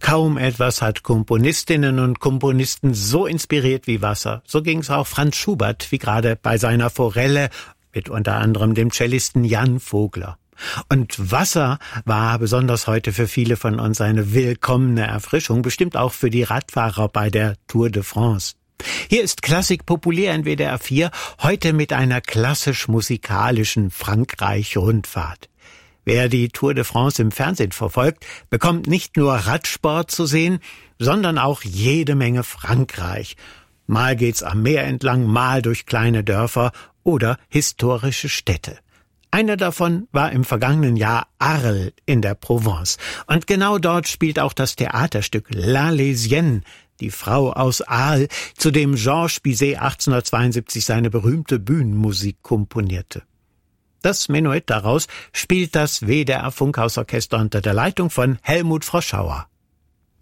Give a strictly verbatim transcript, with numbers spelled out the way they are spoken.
Kaum etwas hat Komponistinnen und Komponisten so inspiriert wie Wasser. So ging es auch Franz Schubert, wie gerade bei seiner Forelle, mit unter anderem dem Cellisten Jan Vogler. Und Wasser war besonders heute für viele von uns eine willkommene Erfrischung, bestimmt auch für die Radfahrer bei der Tour de France. Hier ist Klassik populär in W D R vier, heute mit einer klassisch-musikalischen Frankreich-Rundfahrt. Wer die Tour de France im Fernsehen verfolgt, bekommt nicht nur Radsport zu sehen, sondern auch jede Menge Frankreich. Mal geht's am Meer entlang, mal durch kleine Dörfer oder historische Städte. Einer davon war im vergangenen Jahr Arles in der Provence. Und genau dort spielt auch das Theaterstück La Lésienne, die Frau aus Arles, zu dem Georges Bizet achtzehnhundertzweiundsiebzig seine berühmte Bühnenmusik komponierte. Das Menuett daraus spielt das W D R Funkhausorchester unter der Leitung von Helmut Froschauer.